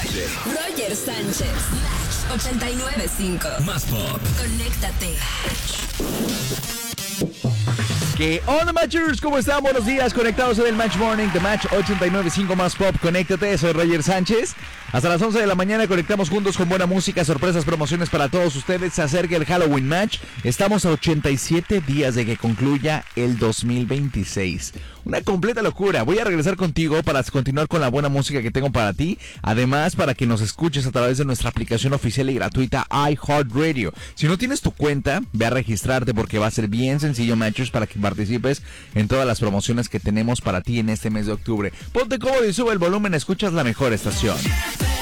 Roger Sánchez, Match 89.5. Más pop. Conéctate. ¿Qué onda, Matchers? ¿Cómo están? Buenos días, conectados en el Match Morning de Match 89.5 Más Pop. Conéctate, soy Roger Sánchez. Hasta las 11 de la mañana conectamos juntos con buena música, sorpresas, promociones para todos ustedes. Se acerca el Halloween Match. Estamos a 87 días de que concluya el 2026. Una completa locura. Voy a regresar contigo para continuar con la buena música que tengo para ti. Además, para que nos escuches a través de nuestra aplicación oficial y gratuita iHeartRadio. Si no tienes tu cuenta, ve a registrarte porque va a ser bien sencillo, Matchers, para que participes en todas las promociones que tenemos para ti en este mes de octubre. Ponte cómodo y sube el volumen, escuchas la mejor estación.